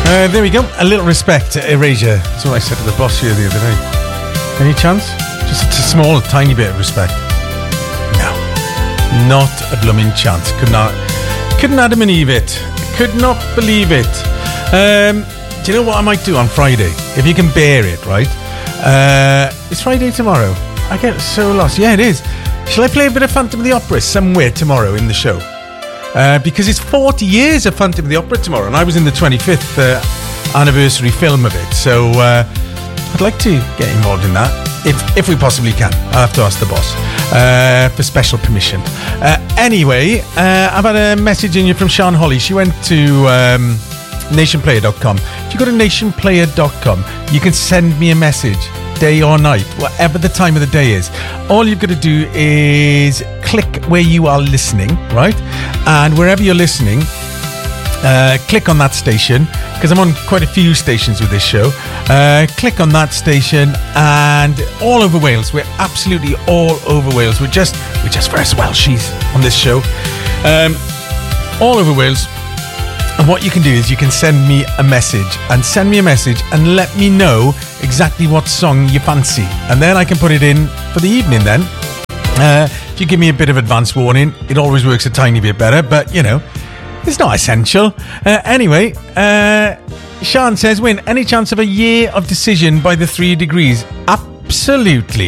There we go. A little respect, Erasure. That's what I said to the boss here the other day. Any chance? Just a small, tiny bit of respect. No. Not a blooming chance. Couldn't Adam and Eve it. Could not believe it. Do you know what I might do on Friday? If you can bear it, right? It's Friday tomorrow. I get so lost. Yeah, it is. Shall I play a bit of Phantom of the Opera somewhere tomorrow in the show? Because it's 40 years of Phantom of the Opera tomorrow, and I was in the 25th anniversary film of it. So I'd like to get involved in that, if we possibly can. I'll have to ask the boss for special permission. Anyway, I've had a message in here from Sean Holly. She went to nationplayer.com. If you go to nationplayer.com, you can send me a message, day or night, whatever the time of the day is. All you've got to do is click where you are listening, right? And wherever you're listening, click on that station, because I'm on quite a few stations with this show. Click on that station, and all over Wales. We're absolutely all over Wales. We're just first Welshies on this show. All over Wales. And what you can do is you can send me a message and let me know exactly what song you fancy. And then I can put it in for the evening then. If you give me a bit of advance warning, it always works a tiny bit better, but you know, it's not essential. Anyway, Sean says, Win, any chance of a year of decision by the 3 degrees? Absolutely.